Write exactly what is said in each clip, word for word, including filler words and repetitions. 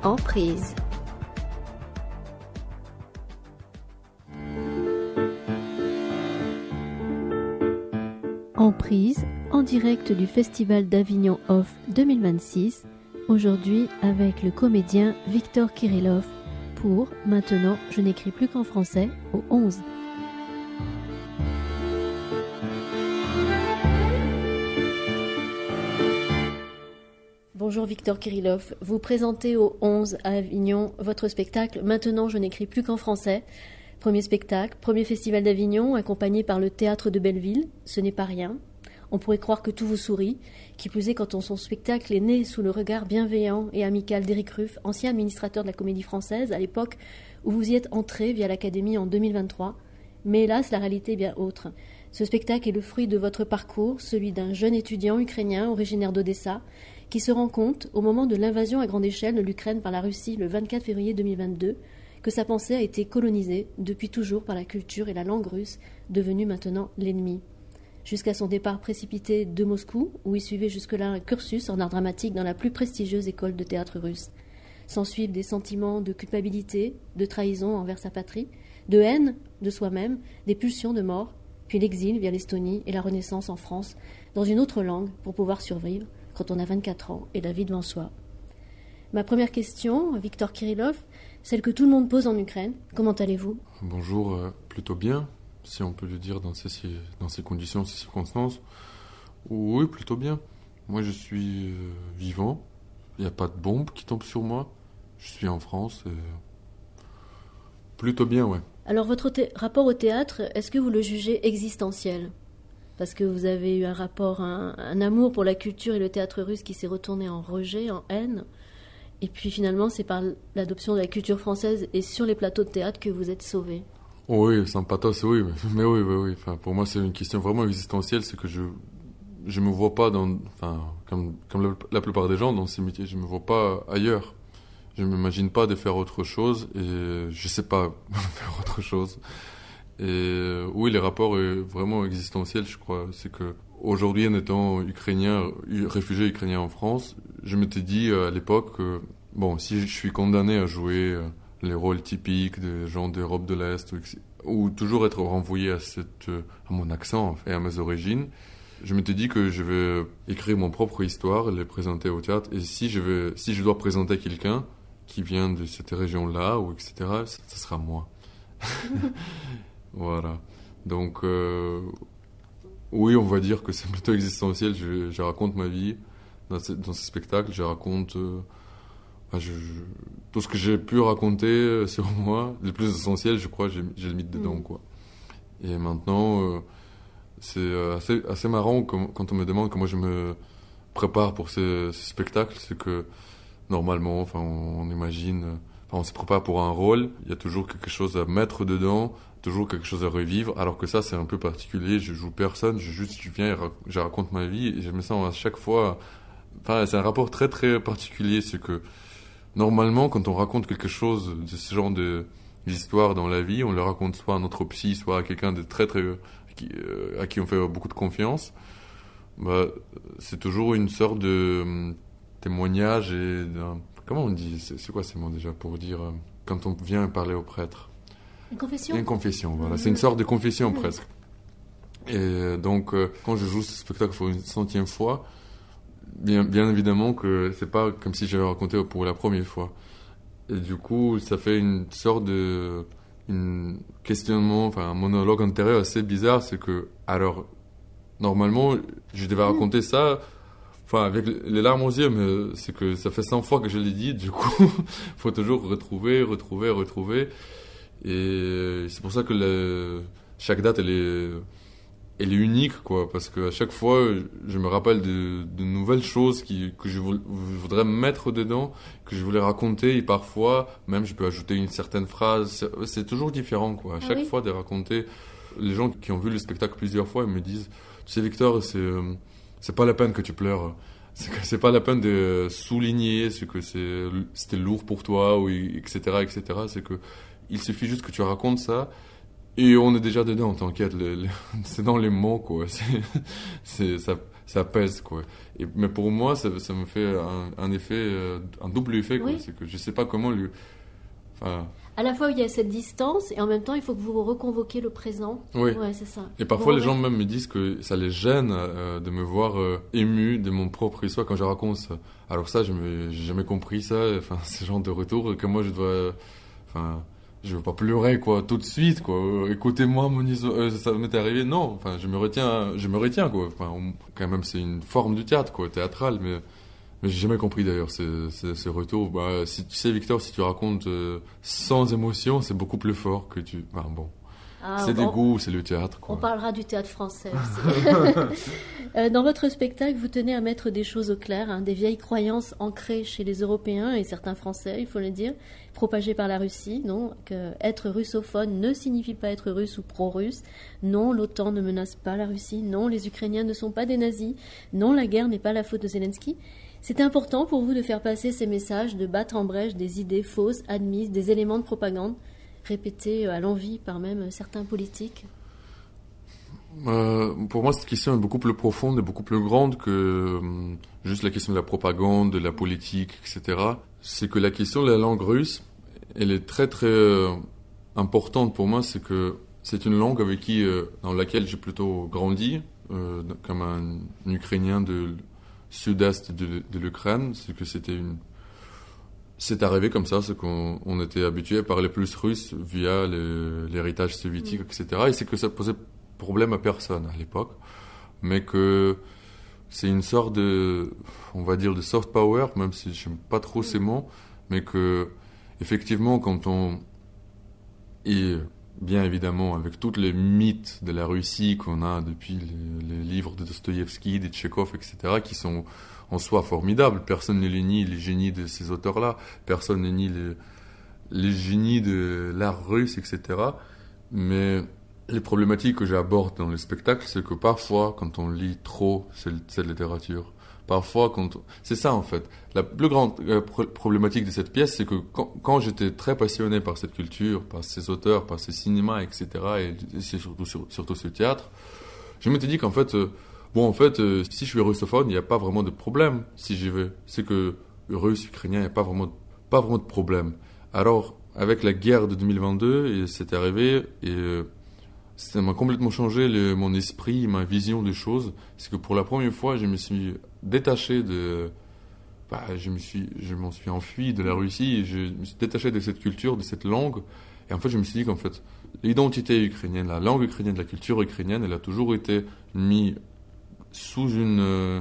Emprise. Emprise, en direct du Festival d'Avignon Off deux mille vingt-six, aujourd'hui avec le comédien Victor Kirillov pour « Maintenant, je n'écris plus qu'en français » au onze. Bonjour Victor Kirillov, vous présentez au onze à Avignon votre spectacle « Maintenant, je n'écris plus qu'en français ». Premier spectacle, premier festival d'Avignon, accompagné par le Théâtre de Belleville, ce n'est pas rien. On pourrait croire que tout vous sourit, qui plus est quand son spectacle est né sous le regard bienveillant et amical d'Éric Ruff, ancien administrateur de la Comédie Française, à l'époque où vous y êtes entré via l'Académie en deux mille vingt-trois. Mais hélas, la réalité est bien autre. Ce spectacle est le fruit de votre parcours, celui d'un jeune étudiant ukrainien originaire d'Odessa, qui se rend compte, au moment de l'invasion à grande échelle de l'Ukraine par la Russie le vingt-quatre février deux mille vingt-deux, que sa pensée a été colonisée depuis toujours par la culture et la langue russe, devenue maintenant l'ennemi. Jusqu'à son départ précipité de Moscou, où il suivait jusque-là un cursus en art dramatique dans la plus prestigieuse école de théâtre russe. S'ensuivent des sentiments de culpabilité, de trahison envers sa patrie, de haine de soi-même, des pulsions de mort, puis l'exil via l'Estonie et la Renaissance en France, dans une autre langue pour pouvoir survivre quand on a vingt-quatre ans et la vie devant soi. Ma première question, Victor Kirillov, celle que tout le monde pose en Ukraine. Comment allez-vous ? Bonjour, euh, plutôt bien, si on peut le dire dans ces, dans ces conditions, ces circonstances. Oui, plutôt bien. Moi, je suis euh, vivant. Il n'y a pas de bombe qui tombe sur moi. Je suis en France. Et... Plutôt bien, ouais. Alors, votre thé- rapport au théâtre, est-ce que vous le jugez existentiel ? Parce que vous avez eu un rapport, un, un amour pour la culture et le théâtre russe qui s'est retourné en rejet, en haine. Et puis finalement, c'est par l'adoption de la culture française et sur les plateaux de théâtre que vous êtes sauvé. Oui, sans pathos, oui. Mais, mais oui, oui, oui. Enfin, pour moi, c'est une question vraiment existentielle. C'est que je je me vois pas dans... Enfin, comme, comme la, la plupart des gens dans ces métiers, je me vois pas ailleurs. Je m'imagine pas de faire autre chose et je sais pas faire autre chose. Et oui, les rapports est vraiment existentiels, je crois. C'est que aujourd'hui, en étant ukrainien, réfugié ukrainien en France, je m'étais dit à l'époque que, bon, si je suis condamné à jouer les rôles typiques des gens d'Europe de l'Est, ou, ou toujours être renvoyé à, cette, à mon accent et à mes origines, je m'étais dit que je vais écrire mon propre histoire, les présenter au théâtre, et si je, vais, si je dois présenter quelqu'un qui vient de cette région-là, ou et cetera, ça, ça sera moi. Voilà. Donc, euh, oui, on va dire que c'est plutôt existentiel. Je, je raconte ma vie dans ce, dans ce spectacle. Je raconte euh, je, je, tout ce que j'ai pu raconter sur moi. Le plus essentiel, je crois, j'ai, j'ai le mis dedans, quoi. Et maintenant, euh, c'est assez, assez marrant quand, quand on me demande comment je me prépare pour ce, ce spectacle. C'est que, normalement, enfin, on, on imagine... Enfin, on se prépare pour un rôle. Il y a toujours quelque chose à mettre dedans, toujours quelque chose à revivre, alors que ça, c'est un peu particulier. Je joue personne, je juste, je viens et rac- je raconte ma vie, et je me sens à chaque fois... Enfin, c'est un rapport très, très particulier. C'est que, normalement, quand on raconte quelque chose de ce genre de, d'histoire dans la vie, on le raconte soit à notre psy, soit à quelqu'un de très, très... Qui, euh, à qui on fait beaucoup de confiance. Bah, c'est toujours une sorte de euh, témoignage et d'un... Comment on dit ? C'est, c'est quoi ces mots déjà pour dire... Euh, quand on vient parler au prêtre ? Une confession ? Une confession, voilà. Mmh. C'est une sorte de confession mmh. presque. Et donc, euh, quand je joue ce spectacle pour une centième fois, bien, bien évidemment que c'est pas comme si j'avais raconté pour la première fois. Et du coup, ça fait une sorte de une questionnement, enfin un monologue intérieur assez bizarre. C'est que, alors, normalement, je devais raconter mmh. ça, enfin avec les larmes aux yeux, mais c'est que ça fait cent fois que je l'ai dit. Du coup, faut toujours retrouver, retrouver, retrouver. Et c'est pour ça que le, chaque date, elle est, elle est unique, quoi. Parce qu'à chaque fois, je me rappelle de, de nouvelles choses qui, que je voudrais mettre dedans, que je voulais raconter. Et parfois, même, je peux ajouter une certaine phrase. C'est, c'est toujours différent, quoi. À chaque ah oui. fois, de raconter. Les gens qui ont vu le spectacle plusieurs fois, ils me disent, tu sais, Victor, c'est, c'est pas la peine que tu pleures. C'est que c'est pas la peine de souligner ce que c'est, c'était lourd pour toi, ou et cetera, et cetera. C'est que, il suffit juste que tu racontes ça et on est déjà dedans, t'inquiète, le, le, c'est dans les mots, quoi. C'est, c'est, ça, ça pèse, quoi. Et, mais pour moi, ça, ça me fait un, un effet, euh, un double effet, quoi. Oui. C'est que je sais pas comment lui. Enfin. À la fois, il y a cette distance et en même temps, il faut que vous reconvoquiez le présent. Oui. Ouais, c'est ça. Et parfois, Bon, les ouais. gens même me disent que ça les gêne euh, de me voir euh, ému de mon propre histoire quand je raconte ça. Alors ça, je n'ai jamais compris ça. Enfin, ce genre de retour que moi, je dois... Enfin, je veux pas pleurer, quoi, tout de suite, quoi. Euh, écoutez-moi, mon histoire, euh, ça m'est arrivé. Non, enfin, je me retiens, je me retiens, quoi. Enfin, on- quand même, c'est une forme du théâtre, quoi, théâtral, mais... Mais j'ai jamais compris d'ailleurs ce, ce, ce retour. Bah, si tu sais, Victor, si tu racontes euh, sans émotion, c'est beaucoup plus fort que tu. Enfin, bon, Ah, c'est des on- goûts, c'est le théâtre, On quoi. parlera du théâtre français aussi. Euh, Dans votre spectacle, vous tenez à mettre des choses au clair, hein, des vieilles croyances ancrées chez les Européens et certains Français, il faut le dire, propagées par la Russie. Non, que être russophone ne signifie pas être russe ou pro-russe. Non, l'OTAN ne menace pas la Russie. Non, les Ukrainiens ne sont pas des nazis. Non, la guerre n'est pas la faute de Zelensky. C'était important pour vous de faire passer ces messages, de battre en brèche des idées fausses, admises, des éléments de propagande, répétés à l'envi par même certains politiques. Euh, pour moi, cette question est beaucoup plus profonde et beaucoup plus grande que euh, juste la question de la propagande, de la politique, et cetera. C'est que la question de la langue russe, elle est très très euh, importante pour moi. C'est que c'est une langue avec qui, euh, dans laquelle j'ai plutôt grandi, euh, comme un, un Ukrainien de sud-est de, de l'Ukraine. C'est que c'était une C'est arrivé comme ça, c'est qu'on on était habitué à parler plus russe via le- l'héritage soviétique, et cetera. Et c'est que ça posait problème à personne à l'époque, mais que c'est une sorte de, on va dire, de soft power, même si je n'aime pas trop ces mots, mais que effectivement, quand on et bien évidemment avec tous les mythes de la Russie qu'on a depuis les, les livres de Dostoïevski, de Tchekhov, et cetera, qui sont en soi formidables. Personne ne les nie, les génies de ces auteurs-là. Personne ne nie les, les génies de l'art russe, et cetera. Mais les problématiques que j'aborde dans le spectacle, c'est que parfois, quand on lit trop cette, cette littérature, parfois, quand on- c'est ça en fait. La plus grande euh, pro- problématique de cette pièce, c'est que quand, quand j'étais très passionné par cette culture, par ces auteurs, par ces cinémas, et cetera, et, et c'est surtout, sur- surtout ce théâtre, je m'étais dit qu'en fait, euh, bon, en fait, euh, si je suis russophone, il n'y a pas vraiment de problème si j'y vais. C'est que russe, ukrainien, il n'y a pas vraiment, pas vraiment de problème. Alors, avec la guerre de deux mille vingt-deux, et c'est arrivé, et euh, ça m'a complètement changé le- mon esprit, ma vision des choses. C'est que pour la première fois, je me suis détaché de. Bah, je me suis, je m'en suis enfui de la Russie, et je me suis détaché de cette culture, de cette langue. Et en fait, je me suis dit qu'en fait, l'identité ukrainienne, la langue ukrainienne, la culture ukrainienne, elle a toujours été mise sous une. euh,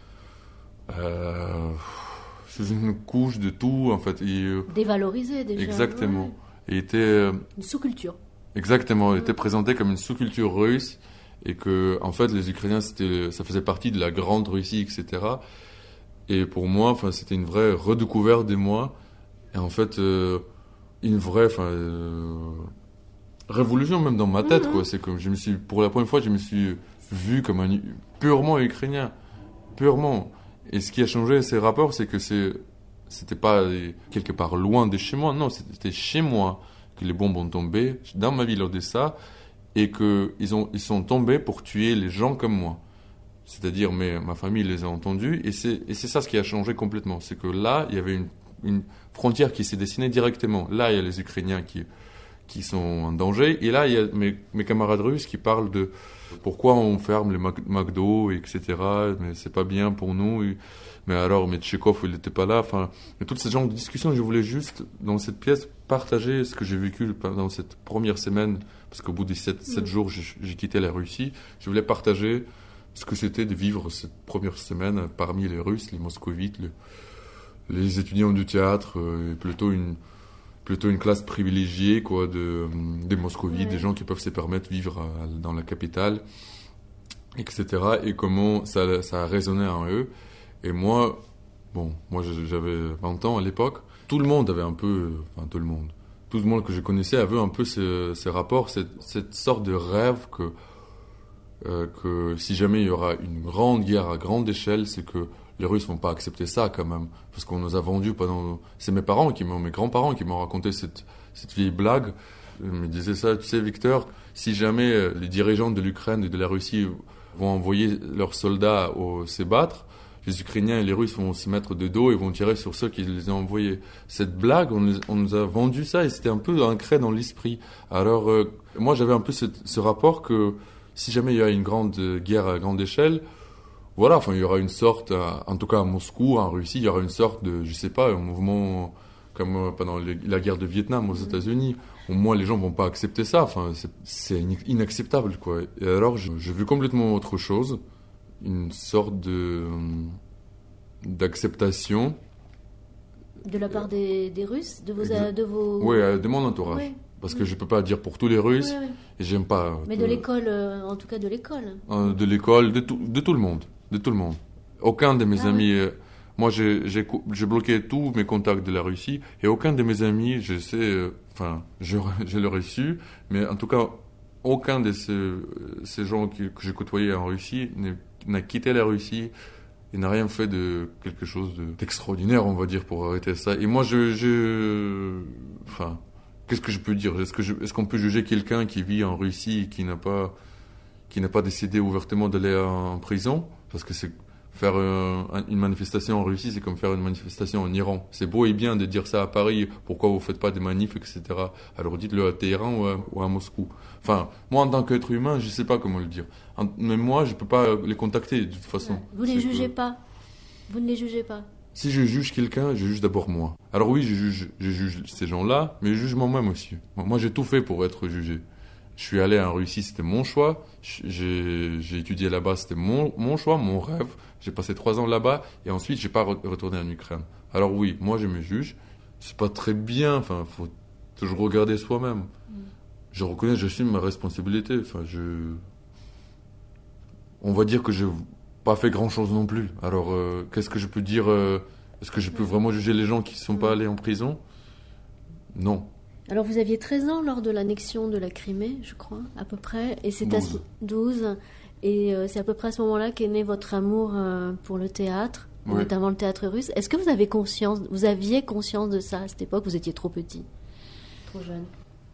euh, sous une couche de tout, en fait. Et, euh, Dévalorisé déjà. exactement. Ouais. Et était. euh, Une sous-culture. Exactement, elle était présentée comme une sous-culture russe et que, en fait, les Ukrainiens, c'était, ça faisait partie de la grande Russie, et cetera. Et pour moi, enfin, c'était une vraie redécouverte de moi et en fait, euh, une vraie, enfin, euh, révolution même dans ma tête, Mhm. quoi. C'est que je me suis, pour la première fois, je me suis vu comme un purement Ukrainien, purement. Et ce qui a changé ces rapports, c'est que c'est, c'était pas euh, quelque part loin de chez moi, non, c'était chez moi que les bombes ont tombé dans ma ville Odessa et qu'ils ont, ils sont tombés pour tuer les gens comme moi. C'est-à-dire, mais ma famille les a entendus et c'est, et c'est ça ce qui a changé complètement. C'est que là, il y avait une, une frontière qui s'est dessinée directement. Là, il y a les Ukrainiens qui, qui sont en danger et là, il y a mes, mes camarades russes qui parlent de pourquoi on ferme les Mac- McDo, et cetera. Mais c'est pas bien pour nous. Et- mais alors, mais Tchekhov, il n'était pas là. Enfin, mais toutes ces genres de discussions, je voulais juste, dans cette pièce, partager ce que j'ai vécu pendant cette première semaine. Parce qu'au bout de sept, sept jours, j'ai, j'ai quitté la Russie. Je voulais partager ce que c'était de vivre cette première semaine parmi les Russes, les Moscovites, le- les étudiants du théâtre, euh, et plutôt une, plutôt une classe privilégiée, quoi, de, des Moscovites, Ouais. des gens qui peuvent se permettre de vivre à- dans la capitale, et cetera. Et comment ça, ça a résonné en eux. Et moi, bon, moi j'avais vingt ans à l'époque. Tout le monde avait un peu, enfin tout le monde, tout le monde que je connaissais avait un peu ce, ces rapports, cette, cette sorte de rêve que, euh, que si jamais il y aura une grande guerre à grande échelle, c'est que les Russes vont pas accepter ça quand même, parce qu'on nous a vendu pendant. C'est mes parents qui m'ont, mes grands-parents qui m'ont raconté cette, cette vieille blague. Ils me disaient ça, tu sais Victor, si jamais euh, les dirigeants de l'Ukraine et de la Russie vont envoyer leurs soldats au, se battre, les Ukrainiens et les Russes vont se mettre de dos et vont tirer sur ceux qui les ont envoyés. Cette blague, on, on nous a vendu ça et c'était un peu ancré dans l'esprit. Alors, euh, moi, j'avais un peu ce, ce rapport que si jamais il y a une grande guerre à grande échelle, voilà, enfin, il y aura une sorte, en tout cas à Moscou, en Russie, il y aura une sorte de, je sais pas, un mouvement comme pendant les, la guerre de Vietnam aux États-Unis. Au moins, les gens vont pas accepter ça. Enfin, c'est, c'est inacceptable, quoi. Et alors, j'ai vu complètement autre chose, une sorte de d'acceptation. De la part des, des Russes, de vos, de vos. Oui, de mon entourage. Oui. Parce que je peux pas dire pour tous les Russes, oui, oui. Et j'aime pas. Mais de euh, l'école, euh, en tout cas de l'école. Euh, de l'école, de tout, de tout le monde, de tout le monde. Aucun de mes ah, amis. Oui. Euh, moi, j'ai, j'ai, j'ai bloqué tous mes contacts de la Russie et aucun de mes amis, je sais, euh, enfin, je, je l'aurais su, mais en tout cas, aucun de ces, ces gens que, que j'ai côtoyés en Russie n'a quitté la Russie et n'a rien fait de quelque chose de, d'extraordinaire, on va dire, pour arrêter ça. Et moi, je, je, enfin. Qu'est-ce que je peux dire ? Est-ce que je, est-ce qu'on peut juger quelqu'un qui vit en Russie et qui n'a pas, qui n'a pas décidé ouvertement d'aller en prison ? Parce que c'est faire un, une manifestation en Russie, c'est comme faire une manifestation en Iran. C'est beau et bien de dire ça à Paris. Pourquoi vous faites pas des manifs, et cetera. Alors dites-le à Téhéran ou à, ou à Moscou. Enfin, moi en tant qu'être humain, je sais pas comment le dire. En, même moi, je peux pas les contacter de toute façon. Ouais. Vous les jugez que... pas. Vous ne les jugez pas. Si je juge quelqu'un, je juge d'abord moi. Alors oui, je juge, je juge ces gens-là, mais je juge moi-même aussi. Moi, j'ai tout fait pour être jugé. Je suis allé en Russie, c'était mon choix. J'ai, j'ai étudié là-bas, c'était mon, mon choix, mon rêve. J'ai passé trois ans là-bas et ensuite, j'ai pas re- retourné en Ukraine. Alors oui, moi, je me juge. C'est pas très bien. Enfin, faut toujours regarder soi-même. Mm. Je reconnais, j'assume ma responsabilité. Enfin, je, on va dire que je pas fait grand-chose non plus. Alors, euh, qu'est-ce que je peux dire euh, Est-ce que je peux vraiment juger les gens qui ne sont pas allés en prison ? Non. Alors, vous aviez treize ans lors de l'annexion de la Crimée, je crois, à peu près. Et c'est à douze. Et euh, c'est à peu près à ce moment-là qu'est né votre amour euh, pour le théâtre, oui. Notamment le théâtre russe. Est-ce que vous avez conscience, vous aviez conscience de ça à cette époque ? Vous étiez trop petit, trop jeune.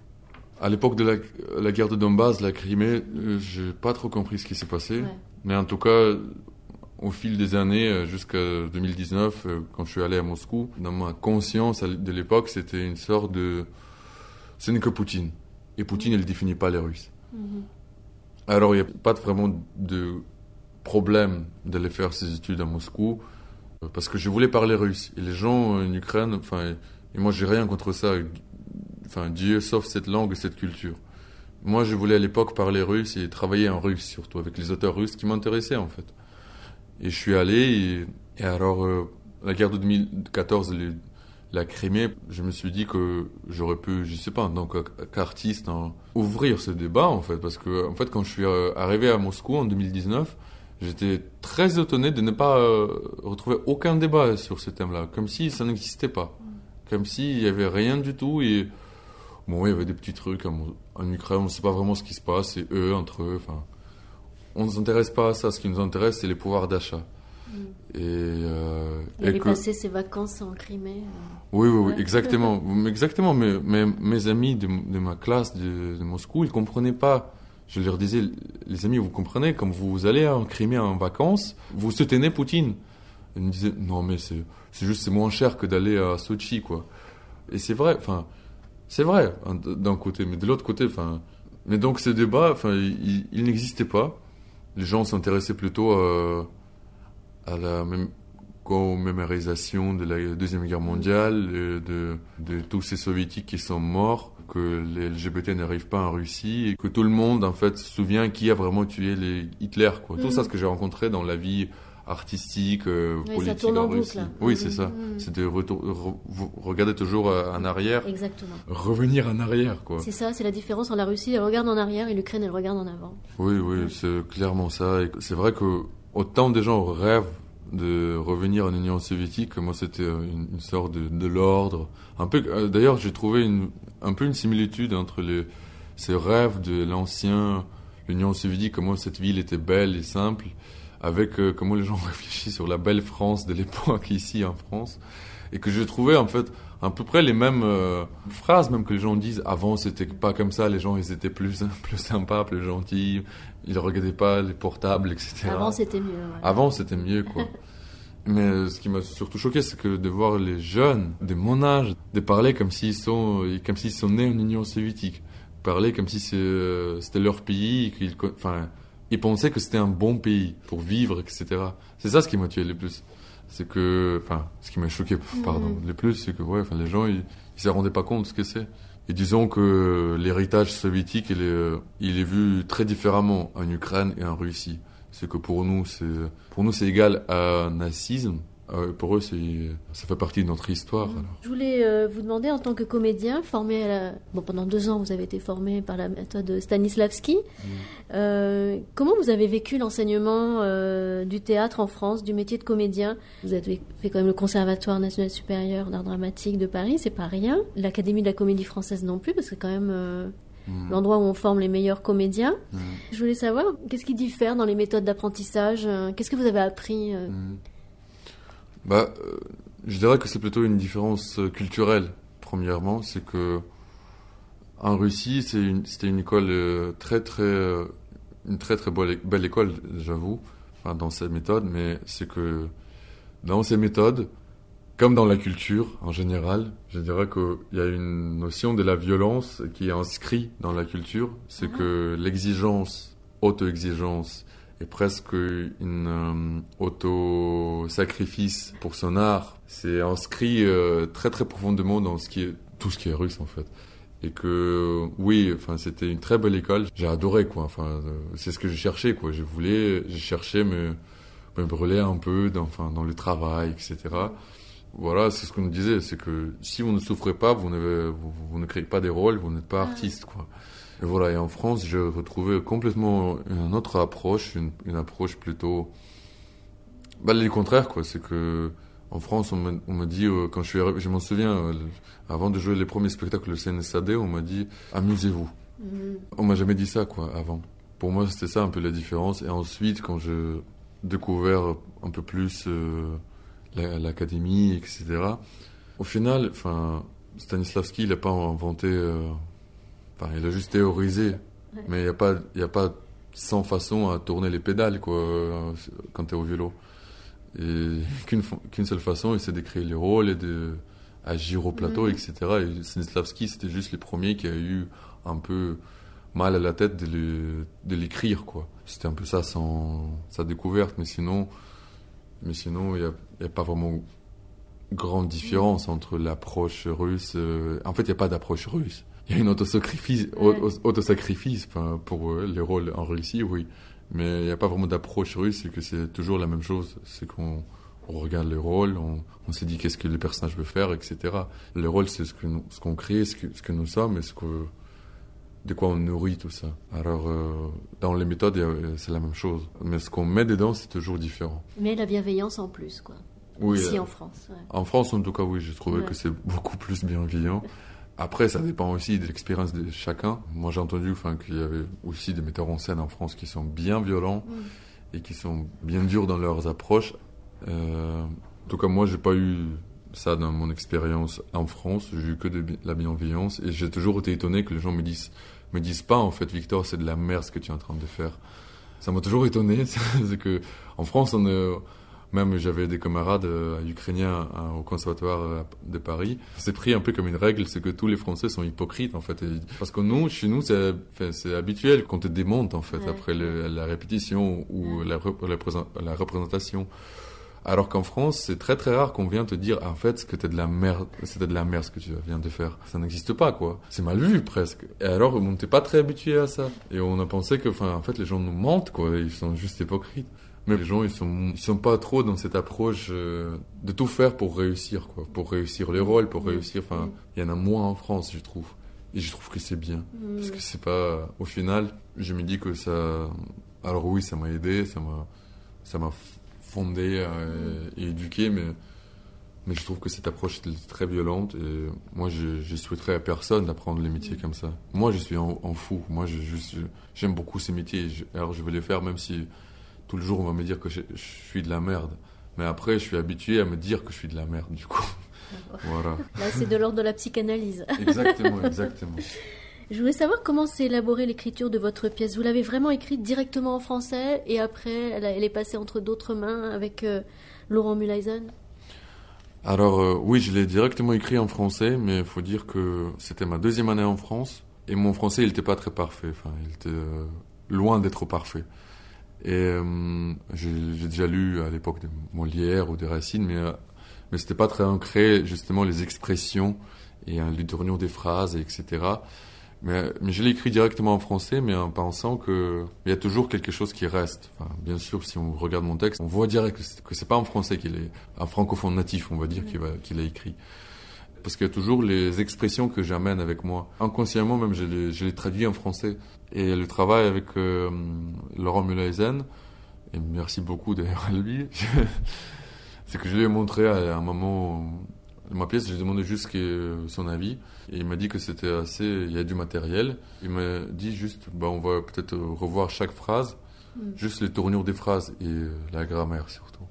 À l'époque de la, la guerre de Donbass, la Crimée, euh, je n'ai pas trop compris ce qui s'est passé. Ouais. Mais en tout cas, au fil des années, jusqu'à deux mille dix-neuf, quand je suis allé à Moscou, dans ma conscience de l'époque, c'était une sorte de... Ce n'est que Poutine. Et Poutine, il ne définit pas les Russes. Mm-hmm. Alors, il n'y a pas vraiment de problème d'aller faire ses études à Moscou, parce que je voulais parler russe. Et les gens en Ukraine, enfin, et moi, j'ai rien contre ça. Enfin, Dieu sauve cette langue et cette culture. Moi, je voulais à l'époque parler russe et travailler en russe, surtout avec les auteurs russes qui m'intéressaient, en fait. Et je suis allé, et, et alors, euh, la guerre de deux mille quatorze, les, la Crimée, je me suis dit que j'aurais pu, je sais pas, en tant qu'artiste, hein, ouvrir ce débat, en fait. Parce que, en fait, quand je suis arrivé à Moscou en deux mille dix-neuf, j'étais très étonné de ne pas euh, retrouver aucun débat sur ce thème-là. Comme si ça n'existait pas. Comme s'il n'y avait rien du tout, et... Bon, il y avait des petits trucs en, en Ukraine, on ne sait pas vraiment ce qui se passe, et eux, entre eux, enfin... On ne s'intéresse pas à ça, ce qui nous intéresse, c'est les pouvoirs d'achat. Mm. Et, euh, il avait que... passé ses vacances en Crimée. Euh... Oui, oui, oui, ouais. exactement. exactement, mais, mais mes amis de, de ma classe de, de Moscou, ils ne comprenaient pas. Je leur disais, les amis, vous comprenez, quand vous allez en Crimée en vacances, vous soutenez Poutine. Ils me disaient, non, mais c'est, c'est juste, c'est moins cher que d'aller à Sochi, quoi. Et c'est vrai, enfin... C'est vrai, d'un côté, mais de l'autre côté, enfin... Mais donc, ce débat, enfin, il, il n'existait pas. Les gens s'intéressaient plutôt à, à la même commémorisation de la Deuxième Guerre mondiale, de, de tous ces soviétiques qui sont morts, que les L G B T n'arrivent pas en Russie, et que tout le monde, en fait, se souvient qui a vraiment tué les Hitler, quoi. Mmh. Tout ça, ce que j'ai rencontré dans la vie artistique, euh, oui, politique en Russie. Boucle, oui, mmh, c'est ça. Mmh. C'est de retour, re, regarder toujours en arrière. Exactement. Revenir en arrière, quoi. C'est ça, c'est la différence entre la Russie, elle regarde en arrière, et l'Ukraine, elle regarde en avant. Oui, oui, mmh. c'est clairement ça. Et c'est vrai que autant de gens rêvent de revenir en Union soviétique, moi, c'était une, une sorte de, de l'ordre. Un peu, euh, d'ailleurs, j'ai trouvé une, un peu une similitude entre les, ces rêves de l'ancien l'Union soviétique, comment cette ville était belle et simple, avec euh, comment les gens réfléchissent sur la belle France de l'époque ici en France. Et que je trouvais, en fait, à peu près les mêmes euh, phrases, même que les gens disent. Avant, c'était pas comme ça, les gens, ils étaient plus, plus sympas, plus gentils, ils regardaient pas les portables, et cetera. Avant, c'était mieux. Ouais. Avant, c'était mieux, quoi. Mais ce qui m'a surtout choqué, c'est que de voir les jeunes de mon âge, de parler comme s'ils sont, comme s'ils sont nés en Union soviétique. Parler comme si c'était leur pays, qu'ils, enfin, ils pensaient que c'était un bon pays pour vivre, et cetera. C'est ça ce qui m'a tué le plus. C'est que, enfin, ce qui m'a choqué, pardon, mmh. le plus, c'est que, ouais, enfin, les gens, ils, ils se rendaient pas compte de ce que c'est. Et disons que l'héritage soviétique, il est, il est vu très différemment en Ukraine et en Russie. C'est que pour nous, c'est, pour nous, c'est égal à nazisme. Euh, pour eux, c'est, ça fait partie de notre histoire. Alors. Je voulais euh, vous demander, en tant que comédien, formé à la... bon, pendant deux ans, vous avez été formé par la méthode Stanislavski. Mmh. Euh, comment vous avez vécu l'enseignement euh, du théâtre en France, du métier de comédien? Vous avez fait quand même le Conservatoire national supérieur d'art dramatique de Paris, c'est pas rien. L'Académie de la comédie française non plus, parce que c'est quand même... Euh... Mmh. l'endroit où on forme les meilleurs comédiens. Mmh. Je voulais savoir, qu'est-ce qui diffère dans les méthodes d'apprentissage? Qu'est-ce que vous avez appris? mmh. Bah, euh, je dirais que c'est plutôt une différence culturelle, premièrement. C'est que en Russie, c'est une, c'était une école euh, très, très... Euh, une très, très belle, belle école, j'avoue, enfin, dans ces méthodes. Mais c'est que dans ces méthodes, comme dans la culture en général, je dirais qu'il y a une notion de la violence qui est inscrite dans la culture. C'est mmh. que l'exigence, auto-exigence, est presque une euh, auto-sacrifice pour son art. C'est inscrit euh, très très profondément dans ce qui est, tout ce qui est russe en fait. Et que oui, enfin c'était une très belle école. J'ai adoré quoi. Enfin euh, c'est ce que je cherchais quoi. Je voulais, j'ai cherché me, me brûler un peu dans, enfin, dans le travail, et cetera. Voilà, c'est ce qu'on nous disait, c'est que si vous ne souffrez pas, vous ne, vous, vous ne créez pas des rôles, vous n'êtes pas artiste, quoi. Et voilà, et en France, j'ai retrouvé complètement une autre approche, une, une approche plutôt... Bah, le contraire, quoi, c'est que en France, on me, on me dit, euh, quand je suis arrivé, je m'en souviens, euh, avant de jouer les premiers spectacles au C N S A D, on m'a dit, amusez-vous. Mmh. On m'a jamais dit ça, quoi, avant. Pour moi, c'était ça un peu la différence. Et ensuite, quand j'ai découvert un peu plus... Euh, l'académie, et cetera. Au final, enfin, Stanislavski, il n'a pas inventé... Euh, enfin, il a juste théorisé. Ouais. Mais il n'y a pas, il y a pas cent façons à tourner les pédales, quoi, euh, quand tu es au vélo. Et qu'une, qu'une seule façon, c'est d'écrire les rôles et d'agir au plateau, mmh. et cetera. Et Stanislavski, c'était juste les premiers qui a eu un peu mal à la tête de, le, de l'écrire, quoi. C'était un peu ça, sans, sa découverte. Mais sinon... Mais sinon, il n'y a, a pas vraiment grande différence entre l'approche russe. Euh, en fait, il n'y a pas d'approche russe. Il y a une autosacrifice, ouais. autosacrifice pour euh, les rôles en Russie, oui. Mais il n'y a pas vraiment d'approche russe, c'est que c'est toujours la même chose. C'est qu'on on regarde les rôles, on, on se dit qu'est-ce que le personnage veut faire, et cetera. Le rôle, c'est ce, que nous, ce qu'on crée, ce que, ce que nous sommes et ce que, de quoi on nourrit tout ça. Alors, euh, dans les méthodes, c'est la même chose. Mais ce qu'on met dedans, c'est toujours différent. Mais la bienveillance en plus, quoi. Oui, Ici, euh, en France. Ouais. En France, en tout cas, oui, j'ai trouvé ouais. que c'est beaucoup plus bienveillant. Après, ça dépend aussi de l'expérience de chacun. Moi, j'ai entendu enfin, qu'il y avait aussi des metteurs en scène en France qui sont bien violents mm. et qui sont bien durs dans leurs approches. Euh, en tout cas, moi, j'ai pas eu ça dans mon expérience en France. J'ai eu que de la bienveillance et j'ai toujours été étonné que les gens me disent, me disent pas en fait, Victor, c'est de la merde ce que tu es en train de faire. Ça m'a toujours étonné, c'est que en France, on est, même j'avais des camarades euh, ukrainiens hein, au conservatoire euh, de Paris. C'est pris un peu comme une règle, c'est que tous les Français sont hypocrites en fait. Et, parce que nous, chez nous, c'est, enfin, c'est habituel qu'on te démonte en fait ouais. après le, la répétition ou ouais. la, la, la représentation. Alors qu'en France, c'est très très rare qu'on vienne te dire en fait que t'es de la merde, c'était de la merde ce que tu viens de faire. Ça n'existe pas quoi. C'est mal vu presque. Et alors on n'était pas très habitué à ça. Et on a pensé que enfin en fait les gens nous mentent quoi. Ils sont juste hypocrites. Mais les gens ils sont ils sont pas trop dans cette approche euh, de tout faire pour réussir quoi, pour réussir les rôles, pour réussir. Enfin il y en a moins en France je trouve. Et je trouve que c'est bien mmh. parce que c'est pas au final je me dis que ça. Alors oui ça m'a aidé, ça m'a ça m'a fondé euh, et éduqué, mais, mais je trouve que cette approche est très violente et moi je, je souhaiterais à personne d'apprendre les métiers comme ça. Moi je suis en, en fou, moi je, je, j'aime beaucoup ces métiers, je, alors je veux les faire même si tout le jour on va me dire que je, je suis de la merde. Mais après je suis habitué à me dire que je suis de la merde du coup. Voilà. Là, c'est de l'ordre de la psychanalyse. Exactement, exactement. Je voulais savoir comment s'est élaborée l'écriture de votre pièce. Vous l'avez vraiment écrite directement en français et après, elle, a, elle est passée entre d'autres mains avec euh, Laurent Mühlhausen? Alors euh, oui, je l'ai directement écrit en français, mais il faut dire que c'était ma deuxième année en France et mon français, il n'était pas très parfait. Enfin, il était euh, loin d'être parfait. Et euh, j'ai, j'ai déjà lu à l'époque de Molière ou des Racine, mais euh, mais c'était pas très ancré justement les expressions et euh, les tournures des phrases, et etc. Mais, mais je l'ai écrit directement en français, mais en pensant qu'il y a toujours quelque chose qui reste. Enfin, bien sûr, si on regarde mon texte, on voit direct que c'est, que c'est pas en français qu'il est, un francophone natif, on va dire, qu'il, va, qu'il a écrit. Parce qu'il y a toujours les expressions que j'amène avec moi. Inconsciemment, même, je les, je les traduis en français. Et le travail avec euh, Laurent Mühlhausen, et merci beaucoup d'ailleurs à lui, c'est que je lui ai montré à un moment... Ma pièce, j'ai demandé juste son avis. Et il m'a dit que c'était assez... Il y a du matériel. Il m'a dit juste, bah, on va peut-être revoir chaque phrase, mm. juste les tournures des phrases et la grammaire surtout.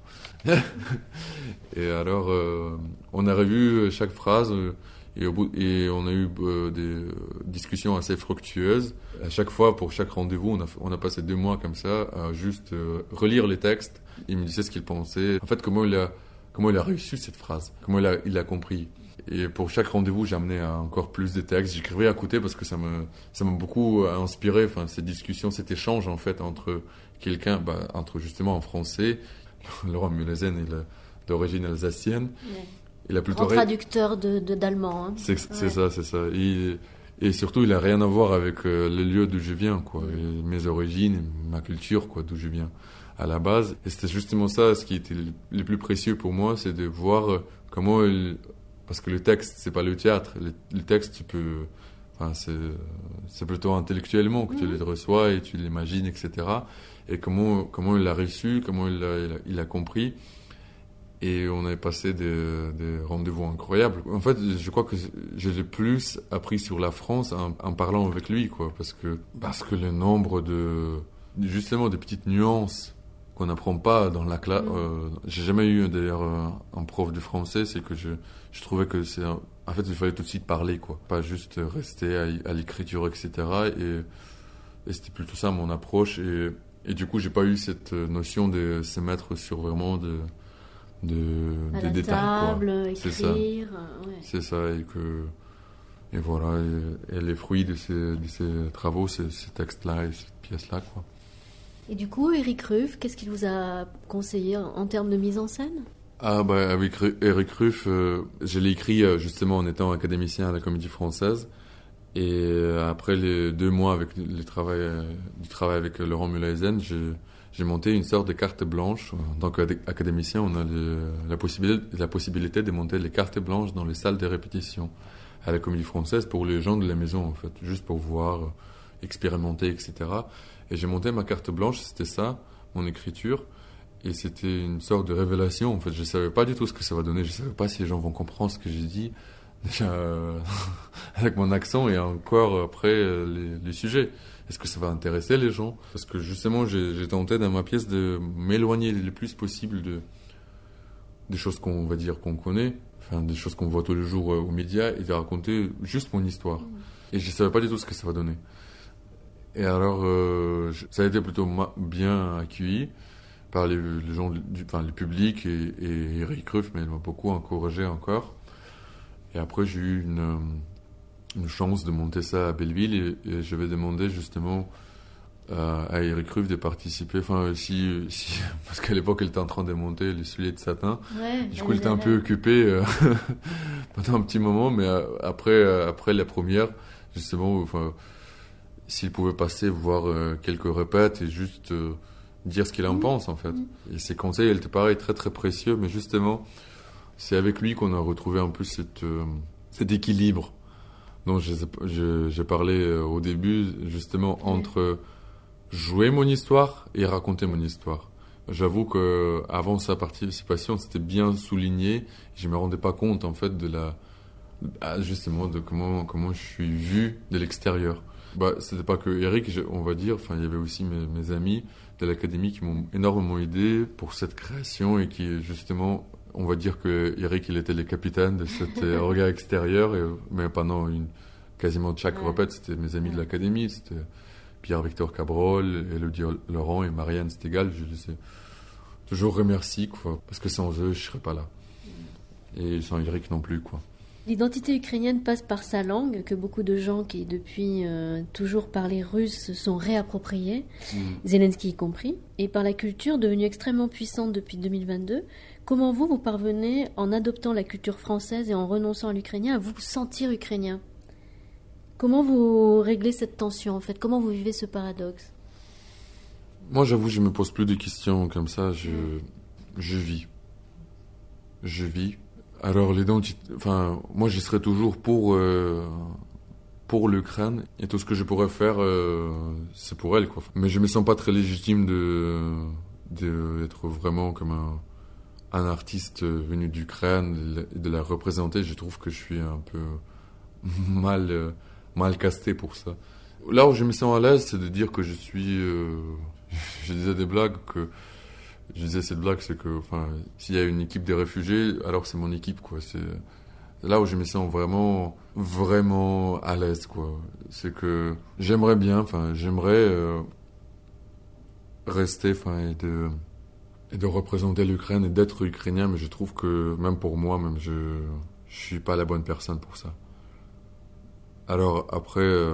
Et alors, euh, on a revu chaque phrase et, au bout, et on a eu euh, des discussions assez fructueuses. À chaque fois, pour chaque rendez-vous, on a, on a passé deux mois comme ça à juste euh, relire les textes. Il me disait ce qu'il pensait. En fait, comment il a... Comment il a reçu cette phrase, comment il a, il a compris. Et pour chaque rendez-vous, j'amenais encore plus de textes. J'écrivais à côté parce que ça me, ça m'a beaucoup inspiré. Enfin, cette discussion, cet échange en fait entre quelqu'un, bah, entre justement en français, Laurent Mühlhausen est d'origine alsacienne. Ouais. Il a plutôt grand traducteur de, de d'allemand. Hein. C'est, c'est ouais. ça, c'est ça. Et, et surtout, il a rien à voir avec euh, le lieu d'où je viens, quoi, et mes origines, ma culture, quoi, d'où je viens. À la base. Et c'était justement ça, ce qui était le plus précieux pour moi, c'est de voir comment... Il... Parce que le texte, c'est pas le théâtre. Le, le texte, tu peux... Enfin, c'est, c'est plutôt intellectuellement que mmh. tu les reçois et tu l'imagines, et cetera. Et comment, comment il l'a reçu, comment il l'a, il a, il a compris. Et on avait passé des, des rendez-vous incroyables. En fait, je crois que j'ai le plus appris sur la France en, en parlant avec lui, quoi. Parce que, parce que le nombre de... Justement, de petites nuances qu'on n'apprend pas dans la classe. Mmh. Euh, j'ai jamais eu d'ailleurs un, un prof de français, c'est que je, je trouvais que c'est... Un... En fait, il fallait tout de suite parler, quoi. Pas juste rester à, à l'écriture, et cetera. Et, et c'était plutôt ça mon approche. Et, et du coup, j'ai pas eu cette notion de se mettre sur vraiment de, de, à des la détails, table, quoi. Écrire, c'est ça. Ouais. C'est ça. Et que... Et voilà. Et, et les fruits de ces, de ces travaux, c'est ces textes-là et cette pièce-là, quoi. Et du coup, Éric Ruff, qu'est-ce qu'il vous a conseillé en, en termes de mise en scène? Ah bah avec Éric Ruff, euh, je l'ai écrit euh, justement en étant académicien à la Comédie Française. Et euh, après les deux mois avec le travail, euh, du travail avec euh, Laurent Mühlhausen, j'ai, j'ai monté une sorte de carte blanche. En tant qu'académicien, on a le, la, possibilité, la possibilité de monter les cartes blanches dans les salles de répétition à la Comédie Française pour les gens de la maison, en fait, juste pour voir, euh, expérimenter, et cetera. Et j'ai monté ma carte blanche, c'était ça, mon écriture. Et c'était une sorte de révélation. En fait, je ne savais pas du tout ce que ça va donner. Je ne savais pas si les gens vont comprendre ce que j'ai dit. Déjà, euh, avec mon accent et encore après euh, les, les sujets. Est-ce que ça va intéresser les gens? Parce que justement, j'ai, j'ai tenté dans ma pièce de m'éloigner le plus possible de, des choses qu'on va dire qu'on connaît, enfin des choses qu'on voit tous les jours euh, aux médias, et de raconter juste mon histoire. Et je ne savais pas du tout ce que ça va donner. Et alors, euh, ça a été plutôt ma- bien accueilli par les, les gens, du, enfin le public et, et Éric Ruff, mais il m'a beaucoup encouragé encore. Et après, j'ai eu une, une chance de monter ça à Belleville et, et je vais demander justement euh, à Éric Ruff de participer. Enfin, si, si, parce qu'à l'époque, il était en train de monter les souliers de satin. Ouais, du coup, il était un peu occupé euh, pendant un petit moment, mais euh, après, euh, après la première, justement, enfin, s'il pouvait passer voir euh, quelques répètes et juste euh, dire ce qu'il en mmh. pense, en fait. Mmh. Et ses conseils, ils étaient pareil, très très précieux, mais justement, c'est avec lui qu'on a retrouvé un peu cette, euh, cet équilibre dont je, je, j'ai parlé euh, au début, justement, mmh. entre jouer mon histoire et raconter mon histoire. J'avoue qu'avant sa participation, c'était bien souligné. Je ne me rendais pas compte, en fait, de la, justement, de comment, comment je suis vu de l'extérieur. Bah, c'était pas que Eric, on va dire, enfin, il y avait aussi mes, mes amis de l'académie qui m'ont énormément aidé pour cette création et qui, justement, On va dire que Eric, il était le capitaine de cet regard extérieur, et, mais pendant une, quasiment chaque ouais. repas, c'était mes amis ouais. de l'académie, c'était Pierre-Victor Cabrol, Élodie Laurent et Marianne Stégal. Je les ai toujours remercie, quoi, parce que sans eux, je ne serais pas là. Et sans Eric non plus, quoi. L'identité ukrainienne passe par sa langue, que beaucoup de gens qui, depuis euh, toujours parlaient russe, se sont réappropriés, mmh. Zelensky y compris, et par la culture devenue extrêmement puissante depuis deux mille vingt-deux. Comment vous, vous parvenez, en adoptant la culture française et en renonçant à l'ukrainien, à vous sentir ukrainien ? Comment vous réglez cette tension, en fait ? Comment vous vivez ce paradoxe ? Moi, j'avoue, je ne me pose plus de questions comme ça, je, mmh. je vis. Je vis. Alors, l'identité, enfin, moi, je serais toujours pour, euh, pour l'Ukraine, et tout ce que je pourrais faire, euh, c'est pour elle, quoi. Mais je me sens pas très légitime de, d'être vraiment comme un, un artiste venu d'Ukraine, et de la représenter. Je trouve que je suis un peu mal, euh, mal casté pour ça. Là où je me sens à l'aise, c'est de dire que je suis, euh, je disais des blagues que, Je disais cette blague, c'est que, enfin, s'il y a une équipe des réfugiés, alors c'est mon équipe, quoi. C'est là où je me sens vraiment, vraiment à l'aise, quoi. C'est que j'aimerais bien, enfin, j'aimerais euh, rester, enfin, et de, et de représenter l'Ukraine et d'être ukrainien, mais je trouve que même pour moi, même je, je suis pas la bonne personne pour ça. Alors après, euh,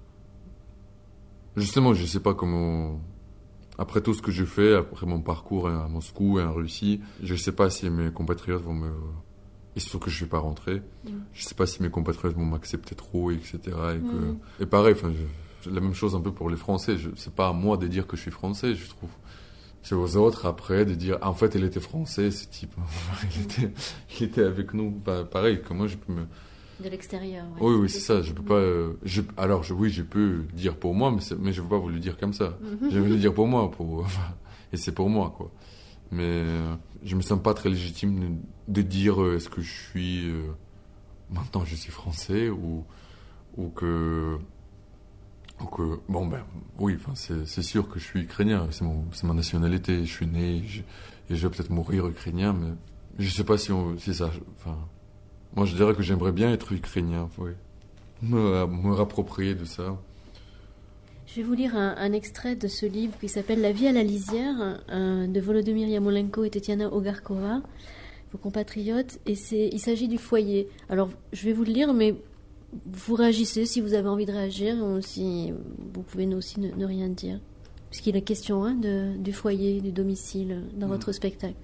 justement, je sais pas comment. Après tout ce que je fais, après mon parcours à Moscou et en Russie, je ne sais pas si mes compatriotes vont me... Et surtout que je ne vais pas rentrer. Mm. Je ne sais pas si mes compatriotes vont m'accepter trop, et cetera. Et, que... mm. et pareil, je... la même chose un peu pour les Français. Ce n'est pas à moi de dire que je suis français, je trouve. C'est aux autres, après, de dire ah, « En fait, il était français, ce type. il, était... il était avec nous. » Bah, pareil, comment je peux me... De l'extérieur, ouais. Oui, oui, c'est ça. Je peux pas. Euh, je, alors, je, oui, je peux dire pour moi, mais, mais je ne veux pas vous le dire comme ça. Je veux le dire pour moi, pour, et c'est pour moi, quoi. Mais euh, je me sens pas très légitime de, de dire euh, est-ce que je suis euh, maintenant je suis français ou ou que ou que bon ben oui, enfin c'est, c'est sûr que je suis ukrainien. C'est mon c'est ma nationalité. Je suis né je, et je vais peut-être mourir ukrainien, mais je sais pas si on si ça. Enfin. Moi, je dirais que j'aimerais bien être ukrainien, oui. Me, me rapproprier de ça. Je vais vous lire un, un extrait de ce livre qui s'appelle « La vie à la lisière » un, de Volodymyr Yamolenko et Tetiana Ogarkova, vos compatriotes. Et c'est, il s'agit du foyer. Alors, je vais vous le lire, mais vous réagissez si vous avez envie de réagir, ou si vous pouvez aussi ne, ne rien dire. Puisqu'il est question hein, de, du foyer, du domicile dans mmh. votre spectacle.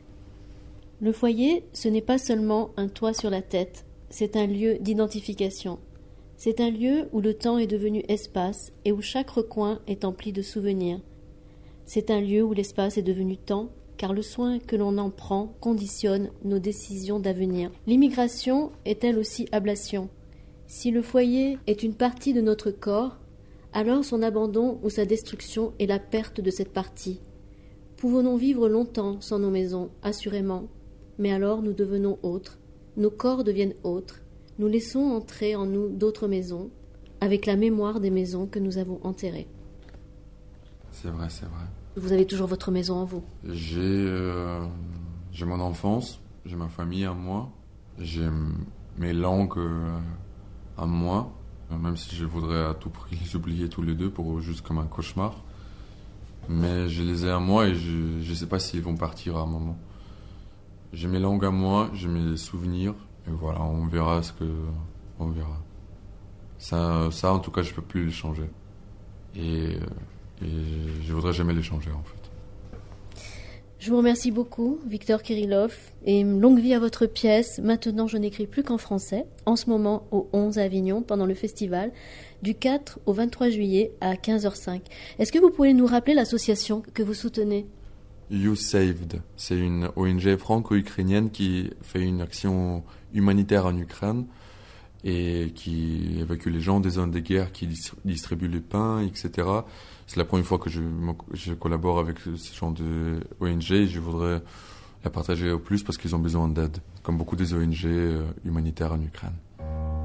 Le foyer, ce n'est pas seulement un toit sur la tête, c'est un lieu d'identification. C'est un lieu où le temps est devenu espace et où chaque recoin est empli de souvenirs. C'est un lieu où l'espace est devenu temps, car le soin que l'on en prend conditionne nos décisions d'avenir. L'immigration est elle aussi ablation. Si le foyer est une partie de notre corps, alors son abandon ou sa destruction est la perte de cette partie. Pouvons-nous vivre longtemps sans nos maisons, assurément. Mais alors nous devenons autres, nos corps deviennent autres, nous laissons entrer en nous d'autres maisons, avec la mémoire des maisons que nous avons enterrées. C'est vrai, c'est vrai. Vous avez toujours votre maison en vous. J'ai, euh, j'ai mon enfance, j'ai ma famille à moi, j'ai mes langues euh, à moi, même si je voudrais à tout prix les oublier tous les deux, pour juste comme un cauchemar. Mais je les ai à moi et je ne sais pas s'ils vont partir à un moment. J'ai mes langues à moi, j'ai mes souvenirs, et voilà, on verra ce que... On verra. Ça, ça en tout cas, je ne peux plus les changer. Et, et je ne voudrais jamais les changer, en fait. Je vous remercie beaucoup, Victor Kirillov, et longue vie à votre pièce. Maintenant, je n'écris plus qu'en français, en ce moment au onze à Avignon, pendant le festival, du quatre au vingt-trois juillet à quinze heures cinq. Est-ce que vous pouvez nous rappeler l'association que vous soutenez ? You Saved, c'est une O N G franco-ukrainienne qui fait une action humanitaire en Ukraine et qui évacue les gens des zones de guerre, qui distribue les pains, et cetera. C'est la première fois que je, je collabore avec ce genre de O N G et je voudrais la partager au plus parce qu'ils ont besoin d'aide, comme beaucoup des O N G humanitaires en Ukraine.